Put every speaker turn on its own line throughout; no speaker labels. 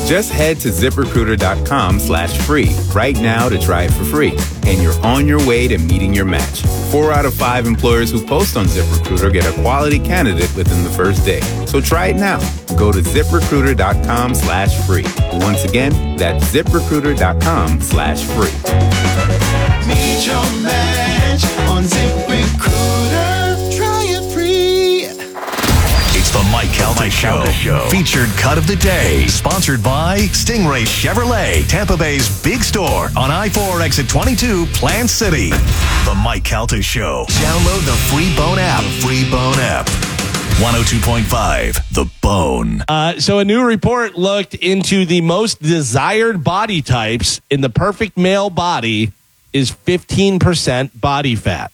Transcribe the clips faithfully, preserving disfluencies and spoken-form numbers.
Just head to ZipRecruiter.com slash free right now to try it for free. And you're on your way to meeting your match. Four out of five employers who post on ZipRecruiter get a quality candidate within the first day. So try it now. Go to ZipRecruiter.com slash free. Once again, that's ZipRecruiter.com slash free.
Meet your match on ZipRecruiter. Try it free.
It's the Mike Calta Show. Show. Featured cut of the day. Sponsored by Stingray Chevrolet, Tampa Bay's big store on I four exit twenty-two, Plant City. The Mike Calta Show. Download the free Bone app. Free Bone app. one oh two point five, The Bone.
Uh, so a new report looked into the most desired body types in the perfect male body is fifteen percent body fat.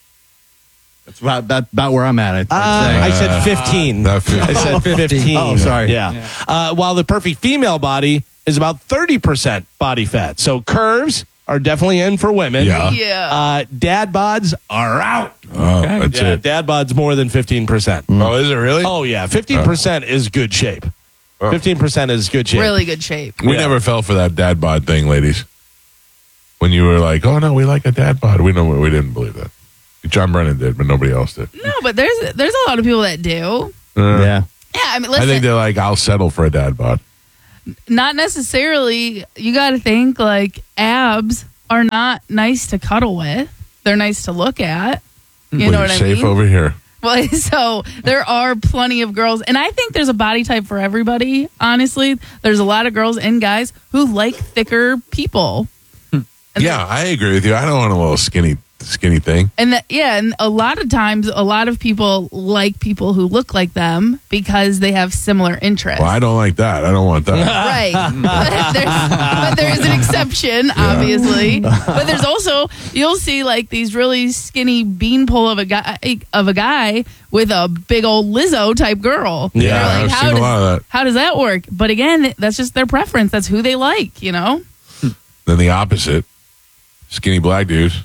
That's about, about, about where I'm at. I'd
Uh,
say.
I said fifteen.
Uh,
I said fifteen.
Oh, sorry.
Yeah. yeah. Uh, while the perfect female body is about thirty percent body fat. So curves are definitely in for women.
Yeah.
Yeah.
Uh, dad bods are out.
Oh, that's
Yeah,
it.
dad bods more than fifteen percent.
Oh, is it really?
Oh, yeah. fifteen percent is good shape.
Oh.
fifteen percent is good shape.
Really good shape.
We
Yeah.
never fell for that dad bod thing, ladies. When you were like, oh, no, we like a dad bod. We know we didn't believe that. John Brennan did, but nobody else did.
No, but there's there's a lot of people that do.
Uh,
Yeah.
Yeah, I mean,
I
listen,
think they're like, I'll settle for a dad bod.
not necessarily. You got to think like abs are not nice to cuddle with. They're nice to look at. You know
Well,
what I
you're safe
mean?
over here.
Well, so there are plenty of girls, and I think there's a body type for everybody. Honestly, there's a lot of girls and guys who like thicker people. And
Yeah, I agree with you. I don't want a little skinny, skinny thing.
And that, yeah, and a lot of times, a lot of people like people who look like them because they have similar interests.
Well, I don't like that. I don't want that.
Right. but, there's, but there is an exception, obviously. But there's also, you'll see like these really skinny beanpole of a guy of a guy with a big old Lizzo type girl.
Yeah,
You're like,
I've
how
seen a
does,
lot of that.
How does that work? But again, that's just their preference. That's who they like, you know?
Then the opposite, skinny black dudes,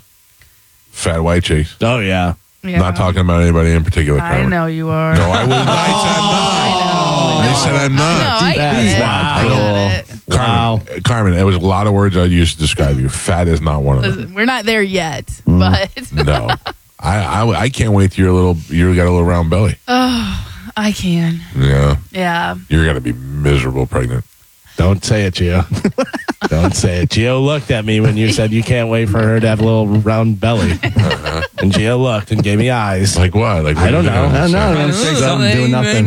fat white chicks.
Oh, yeah.
Yeah.
Not talking about anybody in particular.
I
Carmen.
know you are.
No, I wouldn't. I said I'm not.
I know.
I said I'm
No,
not.
I get it.
Wow.
I get it.
Carmen, uh, Carmen, it was a lot of words I used to describe you. Fat is not one of them.
Listen, we're not there yet,
Mm.
but
No, I, I I can't wait till you're a little. You got a little round belly.
I can.
Yeah,
Yeah.
you're gonna be miserable pregnant.
Don't say it, Gio. Don't say it. Gio looked at me when you said you can't wait for her to have a little round belly. And Gio looked and gave me eyes.
Like what? Like
I don't know.
I don't know. I'm gonna say something, doing nothing.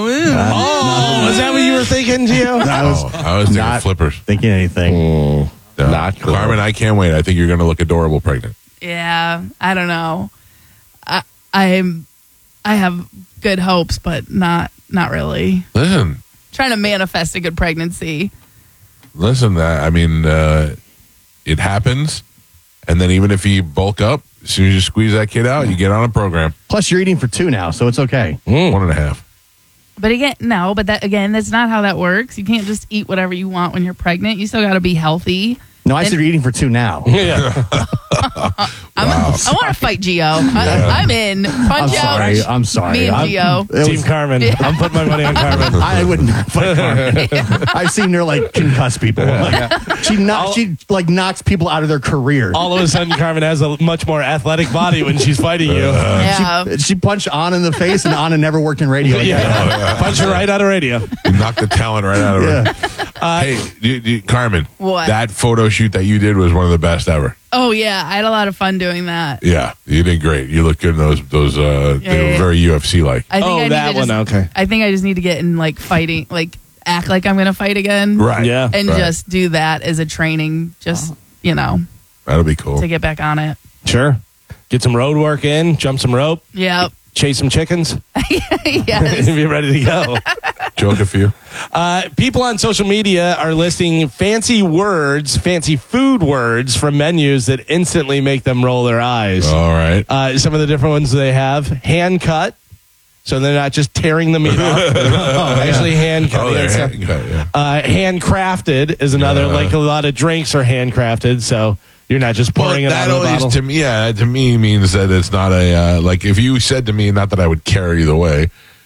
Oh, is that what you were thinking, Gio?
I was
Oh, I was thinking
not
flippers.
thinking anything.
No.
Not cool.
Carmen, I can't wait. I think you're gonna look adorable pregnant.
Yeah. I don't know. I I'm I have good hopes, but not not really.
Listen,
Trying to manifest a good pregnancy.
listen. That I mean, uh, it happens, and then even if you bulk up, as soon as you squeeze that kid out, you get on a program.
Plus, you're eating for two now, so it's okay.
One and a half.
But again, no, but that again, that's not how that works. You can't just eat whatever you want when you're pregnant. You still got to be healthy.
No, I said you're eating for two now.
Yeah.
I'm, I want to fight Gio. I, I'm in. Punch
I'm sorry.
out.
I'm sorry.
Me and
I'm-
Gio.
it
Team
was-
Carmen. I'm putting my money on Carmen.
I would not fight Carmen. I've seen her like concuss people. Like, she knocks, she like knocks people out of their career.
All of a sudden, Carmen has a much more athletic body when she's fighting you.
Yeah.
She punched Anna in the face, and Anna never worked in radio again.
Yeah. Punch her right out of radio.
You knocked the talent right out of her.
Yeah.
Hey, you, you, Carmen.
What?
That photo shoot that you did was one of the best ever.
Oh yeah, I had a lot of fun doing that.
Yeah, you did great. You look good in those. Those uh,
Yeah,
they were
yeah.
very U F C like.
I think
Oh,
I need
that
to just,
one, okay.
I think I just need to get in like fighting, like act like I'm gonna fight again,
Right.
Yeah.
and
Right.
just do that as a training, just you know,
That'll be cool.
to get back on it.
Sure. Get some road work in, jump some rope,
Yep.
chase some chickens,
Yes.
be ready to go.
Joke a few.
Uh, people on social media are listing fancy words, fancy food words from menus that instantly make them roll their eyes.
All right.
Uh, some of the different ones they have: hand cut, so they're not just tearing the meat off; actually hand
Oh,
cutting.
they're
it. So,
hand cut, yeah.
uh, handcrafted is another.
Yeah.
Like a lot of drinks are handcrafted, so you're not just
Well,
pouring it
that
out of the
always
bottle.
to me, yeah, to me means that it's not a uh, like if you said to me, not that I would care either way,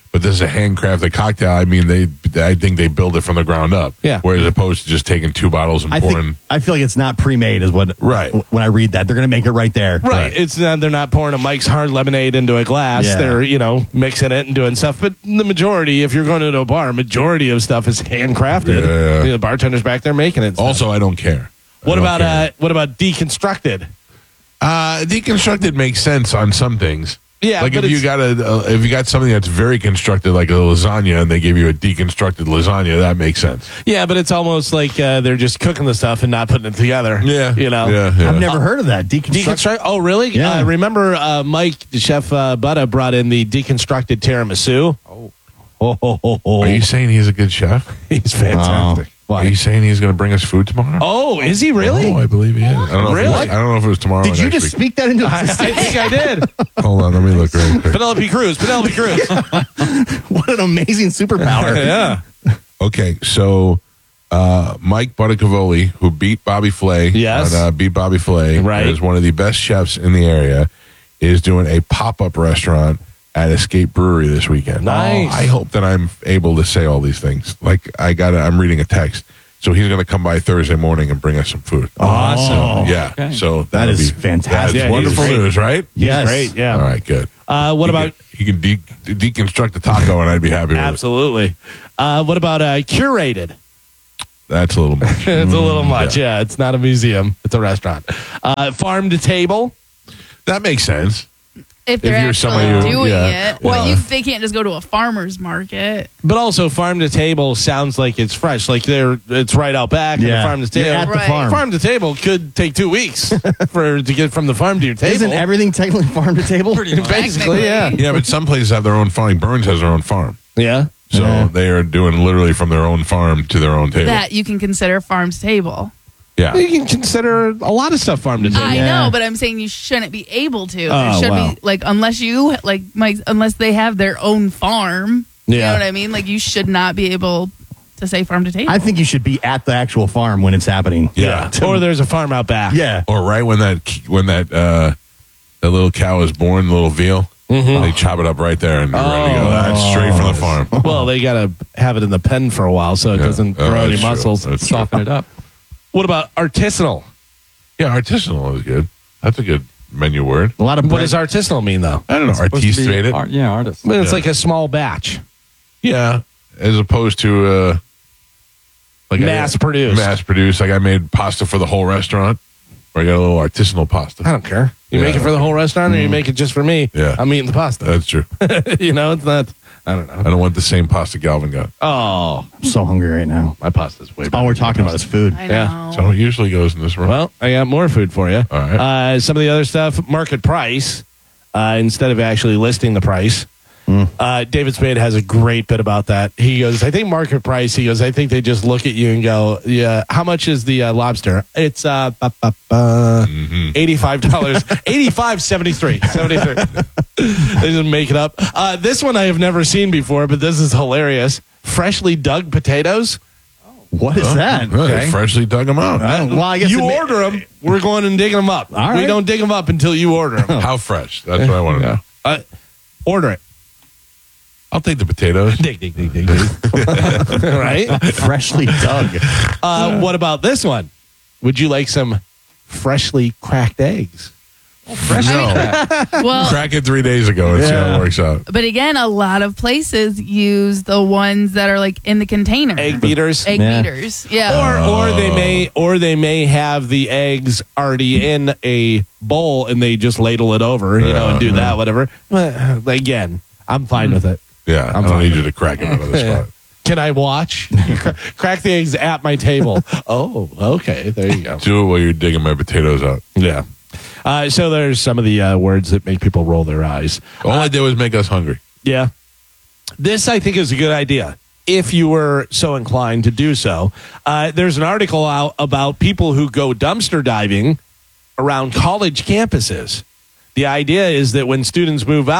But this is a handcrafted cocktail. I mean, they. I think they build it from the ground up.
Yeah.
Whereas opposed to just taking two bottles and
I
pouring.
think I feel like it's not pre-made is what
Right.
when I read that. They're going to make it right there.
Right. It's not, they're not pouring a Mike's Hard Lemonade into a glass.
Yeah.
They're, you know, mixing it and doing stuff. But the majority, if you're going to a bar, majority of stuff is handcrafted.
Yeah.
You know, the bartender's back there making it. and stuff.
Also, I don't care. I
what
don't
about
care.
uh, what about deconstructed?
Uh, deconstructed makes sense on some things.
Yeah,
like
but
if you
it's-
got a uh, if you got something that's very constructed, like a lasagna, and they give you a deconstructed lasagna, that makes sense.
Yeah, but it's almost like uh, they're just cooking the stuff and not putting it together.
Yeah,
you know.
yeah, yeah.
I've never heard of that. Deconstruct.
Deconstruct. Oh, really?
Yeah.
Uh, remember, uh, Mike, the chef uh, Butter, brought in the deconstructed tiramisu.
Oh, oh, oh, oh.
Are you saying he's a good chef?
He's fantastic.
Are you saying he's going to bring us food tomorrow?
Oh, is he really?
Oh, I believe he is. I don't know.
Really?
If it was, I don't know if it was tomorrow.
Did
or
you
next
just
week.
speak that into
I, I
existence?
think I did.
Hold on, let me look real quick.
Penelope Cruz. Penelope Cruz.
What an amazing superpower.
yeah.
Okay, so uh, Mike Buttacavoli, who beat Bobby Flay,
Yes.
on, uh, beat Bobby Flay,
Right.
is one of the best chefs in the area, is doing a pop up restaurant at Escape Brewery this weekend.
Nice.
I hope that I'm able to say all these things. Like I got, I'm reading a text, so he's going to come by Thursday morning and bring us some food.
Awesome.
Yeah,
Okay.
so
That
that'll
is
be
fantastic.
That's
Yeah, he's
wonderful
great.
news, right?
Yes.
Great. Yeah.
All right, good.
Uh, what
He
about
can, he can de- deconstruct the taco, and I'd be happy with it.
absolutely? Uh, what about uh, curated?
That's a little much.
It's a little much. Yeah. It's not a museum. It's a restaurant. Uh, farm to table.
That makes sense.
If they're
If you're
actually
somebody who-
doing
yeah.
it, well,
Yeah.
you, they can't just go to a farmer's market.
But also, farm to table sounds like it's fresh. Like they're it's right out back.
Yeah.
And the farm to
You're
table.
at the
Right.
farm.
Farm to table could take two weeks for to get from the farm to your table.
Isn't everything technically farm to table?
basically? Yeah.
Yeah, but some places have their own farm. Like Burns has their own farm.
Yeah.
So
Yeah.
they are doing literally from their own farm to their own table.
That you can consider farm to table.
yeah.
You can consider a lot of stuff farm to table.
I
Yeah.
know, but I'm saying you shouldn't be able to. There
Oh,
should
wow.
be like unless you like Mike, unless they have their own farm. You
Yeah.
know what I mean? Like you should not be able to say farm to table.
I think you should be at the actual farm when it's happening.
Yeah.
Or there's a farm out back.
Yeah.
Or right when that when that uh, that little cow is born, the little veal, they chop it up right there and you're ready to go. That's straight from the farm.
Well, they got to have it in the pen for a while so it
Yeah.
doesn't
Oh,
grow any
that's true.
muscles.
That's true.
Soften it up.
What about artisanal?
Yeah, artisanal is good. That's a good menu word.
A lot of
What
bread.
does artisanal mean, though?
I don't know.
Supposed to be
Artistrated.
art- yeah, artist.
I mean, it's
Yeah.
like a small batch.
Yeah, as opposed to uh, like
Mass produced.
Mass produced. Like I made pasta for the whole restaurant, or I got a little artisanal pasta.
I don't care. You
Yeah.
make it for the whole restaurant, or you make it just for me.
Yeah.
I'm eating the pasta.
That's true.
you know, it's not. I don't
I
know.
don't want the same pasta Galvin got.
Oh,
I'm so hungry right now.
my pasta's way better.
All we're talking about is food.
I
yeah.
know.
So it usually goes in this room.
Well, I got more food for you.
All right.
Uh, some of the other stuff, market price, uh, instead of actually listing the price. Uh, David Spade has a great bit about that. He goes, I think market price, he goes, I think they just look at you and go, yeah, how much is the uh, lobster? It's uh, ba, ba, ba, eighty-five dollars. eighty-five seventy-three. seventy-three. They just make it up. Uh, this one I have never seen before, but this is hilarious. Freshly dug potatoes.
What is that?
Well, they
Okay.
freshly dug them out.
I don't- well, I guess
You
it ma-
order them. We're going and digging them up.
All
We
right.
don't dig them up until you order them.
How fresh? That's what I want to know.
Uh, order it.
I'll take the potatoes.
Dig, dig, dig, dig, dig. right?
freshly dug.
Uh, what about this one? Would you like some freshly cracked eggs?
No.
Well,
Crack it three days ago and see how it works out.
but again, a lot of places use the ones that are like in the container.
Egg beaters?
Egg
Yeah.
beaters. Yeah.
Or, or they may, or they may have the eggs already in a bowl and they just ladle it over, you know, and do that, whatever. But, again, I'm fine with it.
Yeah,
I'm
I don't
fine
need
with
you to crack it out of the
Yeah.
spot.
Can I watch? Crack the eggs at my table. Oh, okay. There you go.
Do it while you're digging my potatoes out.
Yeah. Uh, so there's some of the uh, words that make people roll their eyes.
All I did was make us hungry.
Yeah. This, I think, is a good idea if you were so inclined to do so. Uh, there's an article out about people who go dumpster diving around college campuses. The idea is that when students move out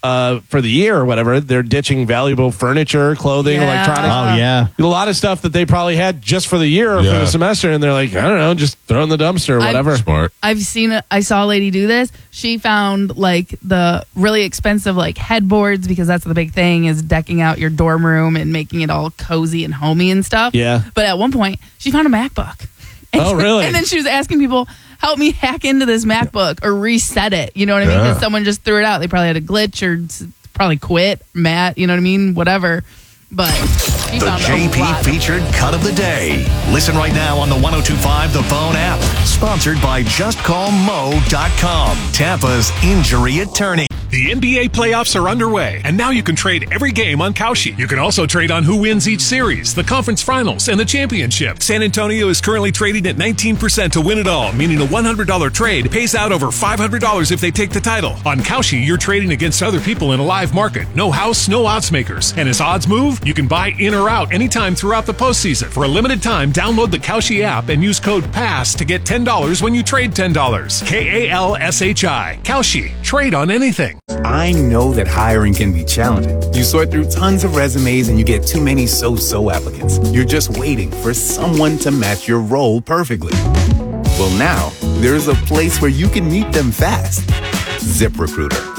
uh, for the year or whatever, they're ditching valuable furniture, clothing,
Yeah.
electronics.
Oh, yeah.
A lot of stuff that they probably had just for the year or for
Yeah.
the semester, and they're like, I don't know, just throw it in the dumpster or
I-
whatever.
Smart.
I've seen it. I saw a lady do this. She found like the really expensive like headboards because that's the big thing is decking out your dorm room and making it all cozy and homey and stuff.
Yeah.
But at one point, she found a MacBook. And
Oh, really?
And then she was asking people, help me hack into this MacBook or reset it. You know what I mean?
Yeah.
Because someone just threw it out. They probably had a glitch or s- probably quit, Matt. You know what I mean? Whatever. But she
The
found
J
a
P
lot.
featured cut of the day. Listen right now on the one oh two point five The Phone app. Sponsored by just call mo dot com. Tampa's injury attorney.
The N B A playoffs are underway, and now you can trade every game on Kalshi. You can also trade on who wins each series, the conference finals, and the championship. San Antonio is currently trading at nineteen percent to win it all, meaning a one hundred dollars trade pays out over five hundred dollars if they take the title. On Kalshi, you're trading against other people in a live market. No house, no odds makers. And as odds move, you can buy in or out anytime throughout the postseason. For a limited time, download the Kalshi app and use code PASS to get ten dollars when you trade ten dollars. K A L S H I. Kalshi. Trade on anything.
I know that hiring can be challenging. You sort through tons of resumes and you get too many so-so applicants. You're just waiting for someone to match your role perfectly. Well, now there's a place where you can meet them fast. ZipRecruiter.